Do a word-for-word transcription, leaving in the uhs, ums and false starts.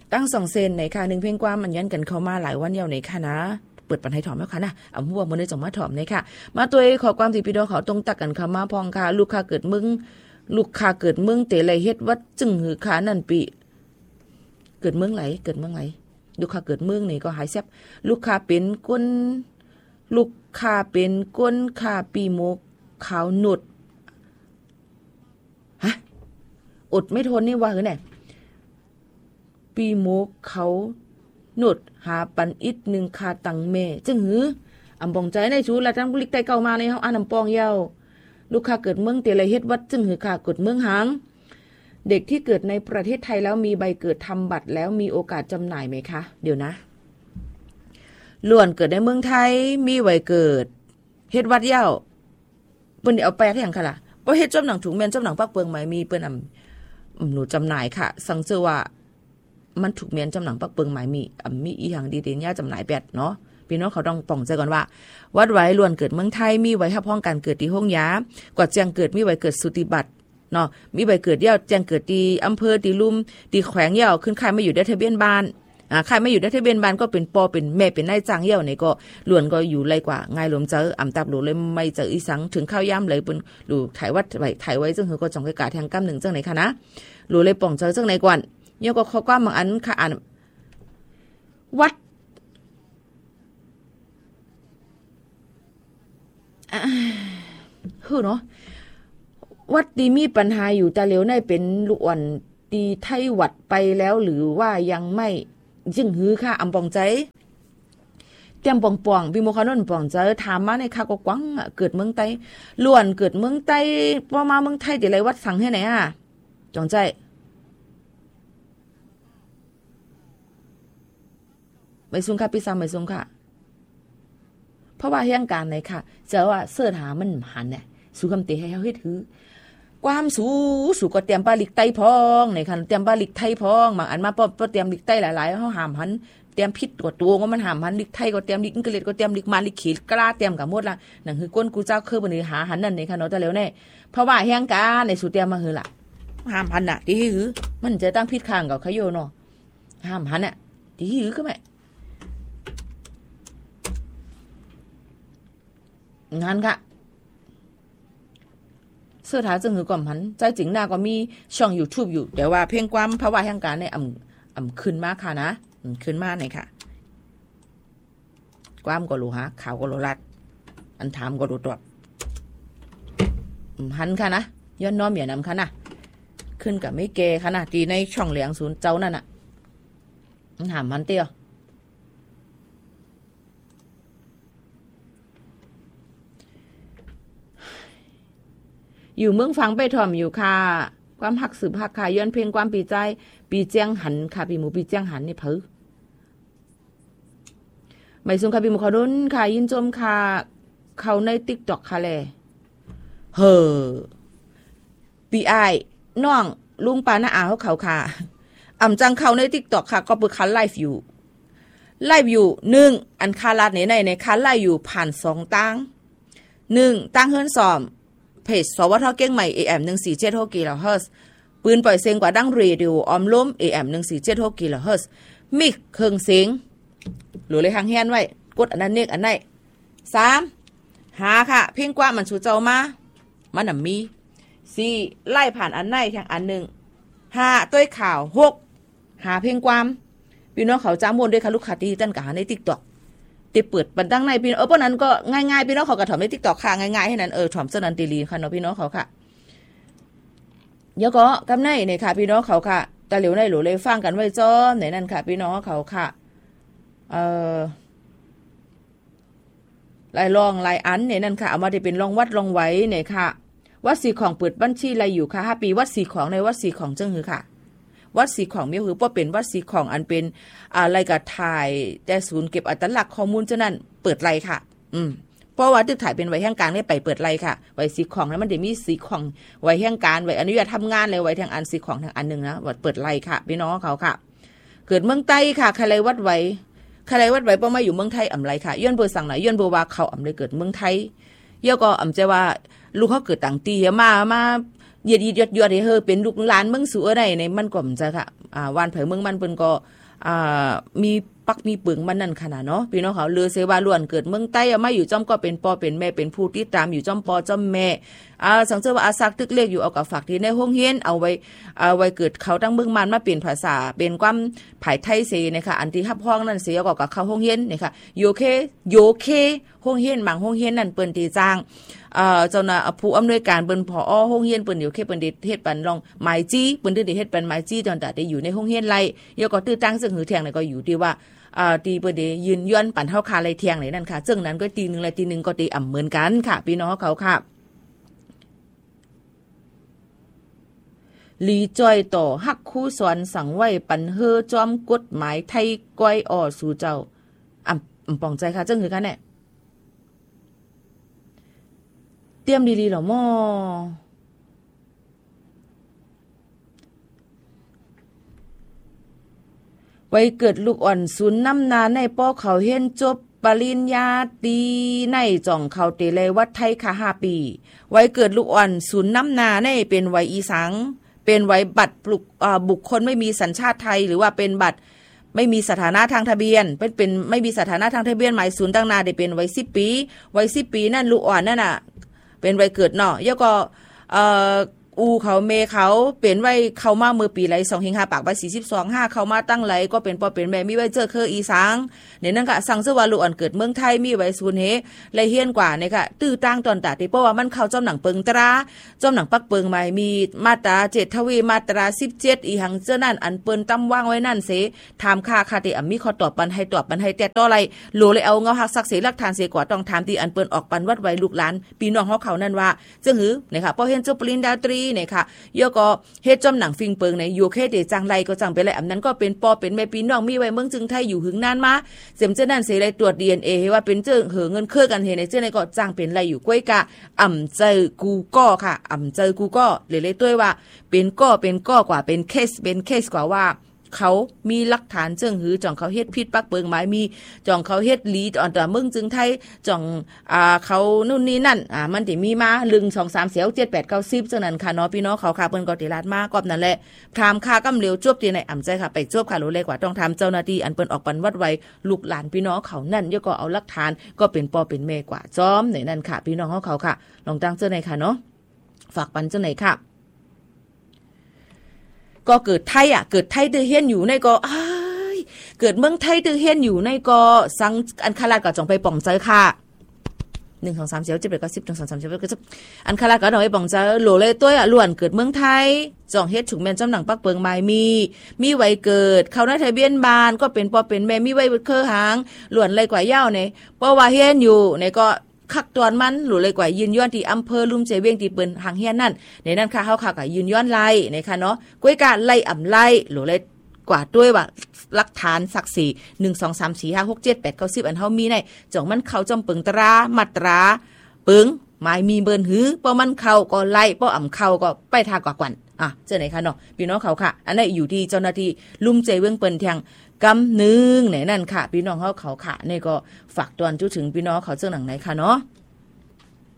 ตั้งสองเซนในค่ะหนึ่งเพลงกว่ามันยันกันเข้ามาหลายวันยาวในค่ะนะเปิดปันให้ถอมแล้วค่ะนะอ่ำหัวมันได้จงมาถอมในค่ะมาตัวขอความที่พี่น้องเขาตรงตักกันค่ะมาพองค่ะลูกค้าเกิดมึงลูกค้าเกิดเมืองเตไรเฮ็ดวัดจึงหือขานั่นปีเกิดเมืองไหลเกิดเมืองไหลลูกค้าเกิดเมืองนี่ก็หายแซ่บลูกค้าเป็นก้นลูกค้าเป็นก้นค้าปีโมกขาวหนุดฮะอดไม่ทนนี่ว่าคือไหนปีโมกเขาหนุดหาปันอิดหนึ่งคาตังเมจึงหืออำบองใจในชูละจังบุลิกไตเก่ามาในเฮาอ่านำปองยาวลูกค้าเกิดเมืองเตไรเฮ็ดวัดจึงหือค่ะกดเมืองหางเด็กที่เกิดในประเทศไทยแล้วมีใบเกิดทำบัตรแล้วมีโอกาสจำหน่ายไหมคะเดี๋ยวนะล้วนเกิดในเมืองไทยมีใบเกิดเฮ็ดวัดยาวเปิ้นเอาแปลกอย่างค่ะล่ะบ่เฮ็ดจำหนังถุงแม่นจำหนังปักเปิงไหมมีเปิ้นอำหนูจำหน่ายค่ะสังเจอว่ามันถูกแม่นจำหนังปักเปิงไหมมีอำมีอีหยังดีๆย่าจำหน่ายแปดเนาะพี่น้องเขาต้องป้องใจก่อนว่าวัดไว้ล้วนเกิดเมืองไทยมีไว้รับรองการเกิดที่ห้องยากว่าแจ้งเกิดมีไว้เกิดสุติบัตรเนาะมีใบเกิดยาวแจ้งเกิดที่อำเภอที่ลุ่มที่แขวงยาวขึ้นค่ายมาอยู่ได้ทะเบียนบ้านอ่าค่ายมาอยู่ได้ทะเบียนบ้านก็เป็นปอเป็นแม่เป็นนายจ้างยาวนี่ก็ล้วนก็อยู่ไรกว่าง่ายหลมเจออำตับหลูเลยไม่เจออีสังถึงข้าวย่ำเลยเป็นหลูถ่ายวัดไว้ถ่ายไว้ซึ่งเฮาก็จ่องกะกะแทงกำหนึ่งจังไหนคะนะหลูเลยป้องเจอจังไหนก่อนยก็ข้อความบางอันค่ะอ่านวัดคือเนาะวัดดีมีปัญหาอยู่แต่เหลวในเป็นลูกอ่อนดีไทยวัดไปแล้วหรือว่ายังไม่จึงหือค่ะอำปองใจเตรียมปองปองพี่โมคานนปองใจถามมาในค่ะก็กวังเกิดเมืองไต้ล้วนเกิดเมืองไต้พอมาเมืองไทยเดี๋ยวไรวัดสั่งให้ไหนอ่ะจองใจไม่ซุงค่ะพี่ซ้ำไม่ซุงค่ะเพราะว่าเหตุการณ์ไหนค่ะเจอว่าเสื้อหามันหันเนี่ยสู้คำเตะให้เฮาเฮ็ดหือความสู้สู้ก็เตรียมปลาลิกไต้พองในคันเตรียมปลาลิกไทยพองบางอันมาป้อเตรียมลิกไต้หลายๆเฮาห้ามหันเตรียมพิษกว่าตัวว่ามันห้ามหันลิกไทยก็เตรียมลิกอังกฤษก็เตรียมลิกมาลิกขีดกล้าเตรียมกับหมดละนั่นคือก้นกูเจ้าคือบ่ได้หาหันนั่นในคันเนาะแต่แล้วแน่เพราะว่าเหตุการณ์ในสู้เตรียมมาหือล่ะห้ามหันน่ะที่หือมันจะตั้งพิษข้างกับขยโยเนาะห้ามหันน่ะที่หือคือแม่งั้นค่ะเสื้อถาจึงหือก่อมหันใจจริงหน้าก็มีช่อง YouTube อยู่แต่ว่าเพลงความภาวะแห่งการเนี่ยอ่ำอ่ำขึ้นมากค่ะนะขึ้นมากหน่อยค่ะความก็รู้ฮะข่าวก็รู้รัดอันถามก็รู้ตอบหันค่ะนะย้อนน้อมอย่านำค่ะนะขึ้นกับไม่เกค่ะนะตีในช่องเหลียงศูนย์เจ้านั่นน่ะถามมันเตี้ยอยู่เมืองฟังไปถ่อมอยู่ค่ะความหักสืบหักค่ะย้อนเพลงความปีใจปีเจียงหันค่ะปีหมูปีเจียงหันนี่เผือไม่ซุงค่ะปีหมูขอดุนค่ะยินจมค่ะเขาใน TikTok ค่ะแลเฮ้อปีอ้ายน้องลุงปาน้าอาเขาเขาค่ะอ่ำจังเขาใน TikTok ค่ะก็เปิดคันไลฟ์อยู่ไลฟ์อยู่หนึ่งอันคาลาดในในในคันไลฟ์อยู่ผ่านสองตั้งหนึ่งตั้งเฮิรนซอมเพจสวทเก้งใหม่ เอ เอ็ม หนึ่งสี่เจ็ดหก กิโลเฮิรตซ์ปืนปล่อยเสียงกว่าดังเรดิโอออมล้ม เอ เอ็ม หนึ่งสี่เจ็ดหก กิโลเฮิรตซ์มิกเครื่องเสียงหรือเลยหางแฮนไว้กดอันนั้นเนกอันไหนสามหาค่ะเพียงกว่ามันชูเจ้ามามันน่ะมีสี่ไล่ผ่านอันไหนทางอันหนึ่งห้าต้วยข่าวหกหาเพียงความพี่น้องเขาจ้ามวนด้วยค่ะลูกค้าที่ตั้นกับหาใน TikTokติเปิดบันดังในพี่น้องเออเพราะนั้นก็ง่ายๆพี่น้องเขากระถมใน TikTok ค่ะง่ายๆให้นั้นเออถอมเสนันตีลีค่ะเนาะพี่น้องเขาค่ะเดี๋ยวก็กำในเนี่ยค่ะพี่น้องเขาค่ะตะเหลียวในหลูเลยฟังกันไว้จ้อไหนนั่นค่ะพี่น้องเขาค่ะเอ่อลายรองลายอันเนี่ยนั่นค่ะเอามาได้เป็นรองวัดรองไว้เนี่ยค่ะวัดสีของเปิดบัญชีอะไรอยู่ค่ะห้าปีวัดสีของในวัดสีของเจ้าหือค่ะวัดสีของมีคือว่าเป็นวัดสีของอันเป็นอะไรกับถ่ายแต่ศูนย์เก็บอัตลักษณ์ข้อมูลเจ้านั้นเปิดไรค่ะอืมเพราะว่าที่ถ่ายเป็นไว้แห่งการเนี่ยไปเปิดไรค่ะไว้สีของแล้วมันจะมีสีของไว้แห่งการไว้อนุญาตทำงานเลยไว้ทางอันสีของทางอันหนึ่งนะวัดเปิดไรค่ะพี่น้องเขาค่ะเกิดเมืองใต้ค่ะใครวัดไว้ใครวัดไว้เพราะมาอยู่เมืองไทยอ่ำไรค่ะย้อนเบอร์สั่งไหนย้อนเบอร์ว่าเขาอ่ำเลยเกิดเมืองไทยเยอะก็อ่ำใจว่าลูกเขาเกิดต่างตีมามาเหยียดๆยอดๆให้เฮอเป็นลูกหลานเมืองสู่ได้ในมันก็มจะค่ะอ่าวานเผยเมืองมันเปิ้นก็อ่ามีปักมีปึงมันนั่นขนาดเนาะพี่น้องเขาเลือเสว่าล้วนเกิดเมืองใต้มาอยู่จอมก็เป็นปอเป็นแม่เป็นผู้ที่ตามอยู่จอมปอจอมแม่อ่าสังเกตว่าอาซักตึกเลขอยู่เอากับฝากที่ในห้องเฮียนเอาไว้เอาไว้เกิดเขาตั้งเมืองมันมาเปลี่ยนภาษาเป็นความภายไทยเสนะคะอันที่ฮับห้องนั่นเสียก็กับเขาห้องเฮียนนะคะโยเคโยเคห้องเฮียนบางห้องเฮียนนั่นเปิ้นที่จ้างเอ่อเจ้าหน้าผู้อำนวยการเปิ้นผอห้องเฮียนเปิ้นอยู่แค่เปิ้นเฮ็ดปันลองหมายจี้เปิ้นได้เฮ็ดปันหมายจี้จนแต่ได้อยู่ในห้องเฮียนไล่ยก็ตื้อตั้งซึ่งหือเถียงนี่ก็อยู่ที่ว่าอ่าตีเปิ้นได้ยืนย้อนปันเฮาคาไล่เถียงนี่นั่นค่ะซึ่งนั้นก็ตีนึงไล่ตีนึงก็ตีอ่ำเหมือนกันค่ะพี่น้องเขาค่ะลีจอยต่อฮักคู่สอนสั่งไว้ปันเฮอจอมกฎหมายไทยก้อยอ่อสู่เจ้าอ่ำปองใจค่ะจังคือกันแน่เตรียมดีๆหรอม่อไว้เกิดลูกอ่อนศูนย์น้ำนาในป้อเขาเฮียนจบปริญญาตรีในจ่องเขาเตเลวัดไทยค่ะห้าปีไว้เกิดลูกอ่อนศูนย์น้ำนาในเป็นไว้อีสังเป็นไว้บัตรปลุกบุคคลไม่มีสัญชาติไทยหรือว่าเป็นบัตรไม่มีสถานะทางทะเบียนเป็นเป็นไม่มีสถานะทางทะเบียนหมายศูนย์ตั้งนาได้เป็นไว้สิบปีไว้สิบปีนั่นลูกอ่อนนั่นน่ะเป็นไว้เกิดเนาะแล้วก็เอ่ออูเขาเมเขาเป็นไว้เข้ามาเมื่อปีไหลสองเฮงห้าปากใบสี่สิบสองห้าเข้ามาตั้งไหลก็เป็นปอเป็นแม่มีไว้เจอเคออีสังเนี่ยนั่นก็สั่งเสว่าลูกอ่อนเกิดเมืองไทยมีไว้ศูนย์เฮไรเฮียนกว่าเนี่ยค่ะตื้อตั้งตอนตาที่เพราะว่ามันเข้าจอมหนังเปิงตราจอมหนังปักเปิงใหม่มีมาตราเจ็ดทวีมาตราสิบเจ็ดอีหังเจ้านั่นอันเปิ้นตั้มว่างไว้นั่นเสถามค่าคาติอ่ำมีข้อตอบปันให้ตอบปันให้แต่ต่อไรโลเลยเอาเงาหักศักดิ์ศรีหลักฐานเสียกว่าต้องถามที่อันเปิ้นออกปันวัดไว้ลูกหลานพี่น้องเฮาเขานั่นว่าจึงหือเนี่ยค่ะพอเห็นจบปริญญาตรีเนี่ยค่ะก็เฮ็ดจอมหนังฟิงเปิงในอยู่แค่เดจังไรก็จังไปไรอันนั้นก็เป็นปอเป็นแม่พี่น้องมีไว้เมืองจึงไทยอยู่หึงนานมาเสมเจ้านั่นเสไรตรวจ ดี เอ็น เอ ให้ว่าเป็นเจ้าเหอเงินเครือกันเฮในเจ้าในก็จังเป็นไรอยู่ก้อยกะอ่ำเจอกูก็ค่ะอ่ำเจอกูก็เลยเลยด้วยว่าเป็นก็เป็นก็กว่าเป็นเคสเป็นเคสกว่าว่าเขามีหลักฐานเจิงหือจ่องเขาเฮ็ดพิษปักเปิงหมายมีจ่องเขาเฮ็ดลีอ่อนแต่เมืองจึงไทยจ่องอ่าเขานู่นนี่นั่นอ่ามันสิมีมาหนึ่ง สอง สาม สี่ เจ็ด แปด เก้า สิบจังนั้นค่ะเนาะพี่น้องเขาค่ะเปิ้นก็ติลาดมากอบนั่นแหละถามค่ากำเหลวจวบที่ไหนอ่ำใจค่ะไปจวบค่ะรู้เลยกว่าต้องถามเจ้าหน้าที่อันเปิ้นออกปันวัดไว้ลูกหลานพี่น้องเขานั่นย่อก็เอาหลักฐานก็เป็นปอเป็นแม่กว่าจอมไหนนั่นค่ะพี่น้องเขาค่ะลองตั้งเจ้าไหนค่ะเนาะฝากปันเจ้าไหนค่ะก็เกิดไทยอ่ะเกิดไทยตื้อเฮียนอยู่ในก็อ้ายเกิดเมืองไทยตื้อเฮียนอยู่ในก็สังอันคาราก็จงไปป่องเจอค่ะหนึ่ง สอง สาม สี่ เจ็ด แปด เก้า สิบ หนึ่ง สอง สาม สี่ ก็อันคาราก็ต้องไปป่องเจอโหลเลยตัวอ่ะล้วนเกิดเมืองไทยจ่องเฮ็ดฉุกแม่นจำหนังปักเปิงไม้มีมีไว้เกิดเข้าในทะเบียนบ้านก็เป็นปอเป็นแม่มีไว้เครือหางล้วนเลยกว่าเหย้าในเพราะว่าเฮียนอยู่ในก็คักตอนมันหรือเลยกว่ายืนย้อนที่อำเภอลุ่มเจเวียงที่เปิ้นหางเฮียนนั่นในนั้นค่ะเฮาค่ะก็ยืนย้อนไล่นะคะเนาะก้อยกะไล่อ่ำไล่หรือเลยกว่าด้วยว่าหลักฐานศักดิ์ศรีหนึ่ง สอง สาม สี่ ห้า หก เจ็ด แปด เก้า สิบอันเฮามีในจ่องมันเข้าจอมเปิงตรามาตราเปิงหมายมีเบิ่นหือเพราะมันเข้าก็ไล่เพราะอ่ำเข้าก็ไปทางกว่ากวันอ่ะเจ้าไหนคะเนาะพี่น้องเขาค่ะอันนั้นอยู่ที่เจ้าหน้าที่ลุ่มเจเวียงเปิ้นเทียงกำนึงไหนนั่นค่ะพี่น้องเฮาเขาค่ะนี่ก็ฝากตอนจุถึงพี่น้องเขาเจ้าหนังไหนค่ะเนาะ